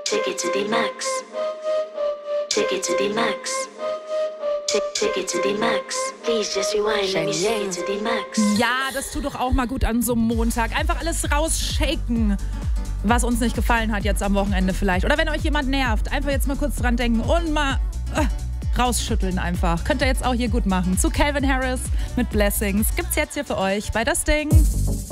Take it to the max. Take it to the max. Take it to the max. Please just rewind. Let me shake it to the max. Ja, das tut doch auch mal gut an so einem Montag. Einfach alles rausshaken, was uns nicht gefallen hat jetzt am Wochenende vielleicht. Oder wenn euch jemand nervt, einfach jetzt mal kurz dran denken und mal rausschütteln einfach. Könnt ihr jetzt auch hier gut machen. Zu Calvin Harris mit Blessings gibt's jetzt hier für euch bei Das Ding.